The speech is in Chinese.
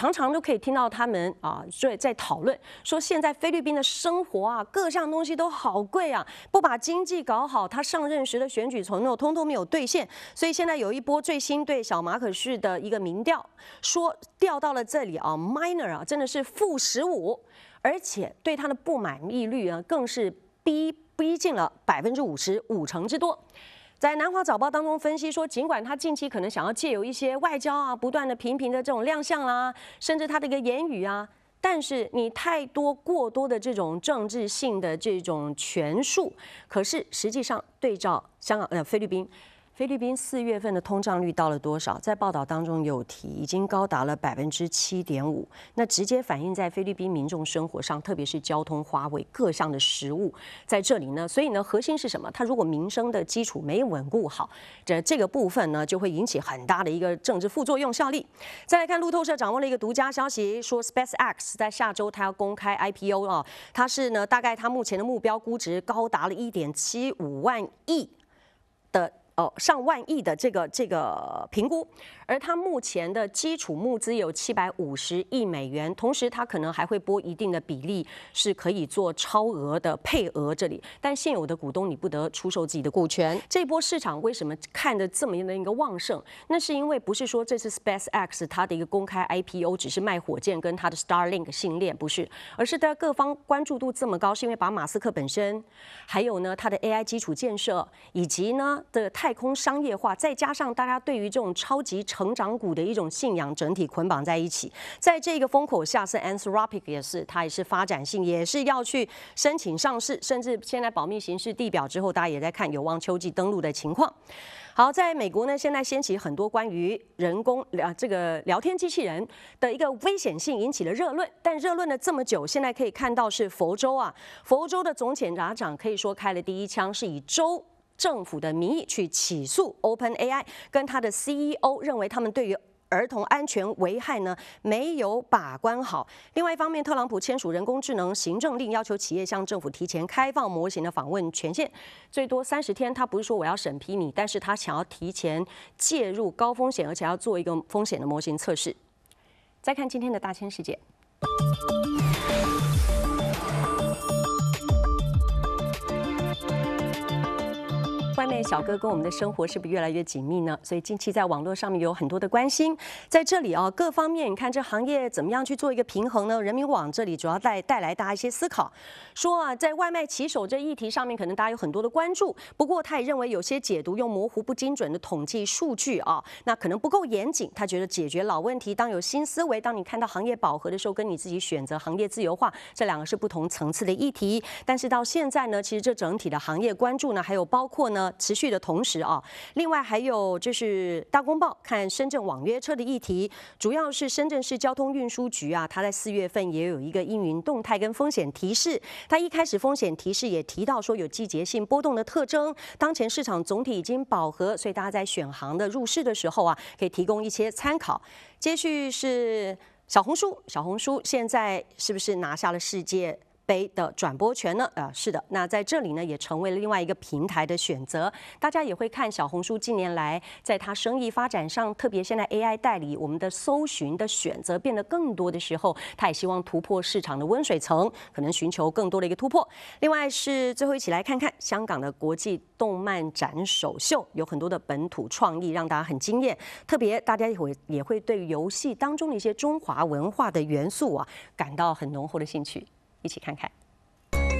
常常都可以听到他们在讨论说，现在菲律宾的生活啊，各项东西都好贵啊，不把经济搞好，他上任时的选举承诺通通没有兑现，所以现在有一波最新对小马可仕的一个民调，说调到了这里啊 ，minor 啊，真的是-15%，而且对他的不满意率啊，更是逼近了50%，50%之多。在南华早报当中分析说，尽管他近期可能想要借由一些外交啊，不断的频频的这种亮相啦，甚至他的一个言语啊，但是你过多的这种政治性的这种权术，可是实际上对照菲律宾4月份的通胀率到了多少？在报道当中有提，已经高达了7.5%。那直接反映在菲律宾民众生活上，特别是交通、花卉各项的食物，在这里呢。所以呢，核心是什么？它如果民生的基础没稳固好，这个部分呢，就会引起很大的一个政治副作用效力。再来看路透社掌握了一个独家消息，说 SpaceX 在下周它要公开 IPO 啊，它是呢大概它目前的目标估值高达了1.75万亿的。上万亿的这个评估，而它目前的基础募资有750亿美元，同时它可能还会拨一定的比例是可以做超额的配额这里，但现有的股东你不得出售自己的股权。这波市场为什么看得这么样的一个旺盛？那是因为不是说这次 SpaceX 它的一个公开 IPO 只是卖火箭跟它的 Starlink 星链，不是，而是在各方关注度这么高，是因为把马斯克本身，还有呢它的 AI 基础建设，以及呢的太空商业化，再加上大家对于这种超级成长股的一种信仰，整体捆绑在一起。在这个风口下，是 Anthropic 它也是发展性，也是要去申请上市，甚至现在保密形式地表之后，大家也在看有望秋季登陆的情况。好，在美国呢，现在掀起很多关于人工这个聊天机器人的一个危险性，引起了热论。但热论了这么久，现在可以看到是佛州的总检察长可以说开了第一枪，是以州政府的名义去起诉 OpenAI 跟他的 CEO， 认为他们对于儿童安全危害呢没有把关好。另外一方面，特朗普签署人工智能行政令，要求企业向政府提前开放模型的访问权限，最多30天。他不是说我要审批你，但是他想要提前介入高风险，而且要做一个风险的模型测试。再看今天的大千世界。外卖小哥跟我们的生活是不是越来越紧密呢？所以近期在网络上面有很多的关心，在这里各方面你看这行业怎么样去做一个平衡呢？人民网这里主要带来大家一些思考，说在外卖骑手这议题上面，可能大家有很多的关注，不过他也认为有些解读用模糊不精准的统计数据那可能不够严谨。他觉得解决老问题，当有新思维，当你看到行业饱和的时候，跟你自己选择行业自由化，这两个是不同层次的议题。但是到现在呢，其实这整体的行业关注呢，还有包括呢持续的同时另外还有就是大公报看深圳网约车的议题，主要是深圳市交通运输局它在4月份也有一个阴云动态跟风险提示。它一开始风险提示也提到说有季节性波动的特征，当前市场总体已经饱和，所以大家在选行的入市的时候可以提供一些参考。接续是小红书现在是不是拿下了世界杯的转播权呢？是的，那在这里呢也成为了另外一个平台的选择。大家也会看小红书近年来在它生意发展上，特别现在 AI 代理，我们的搜寻的选择变得更多的时候，它也希望突破市场的温水层，可能寻求更多的一个突破。另外是最后一起来看看香港的国际动漫展首秀，有很多的本土创意让大家很惊艳，特别大家也会对游戏当中的一些中华文化的元素感到很浓厚的兴趣。一起看看。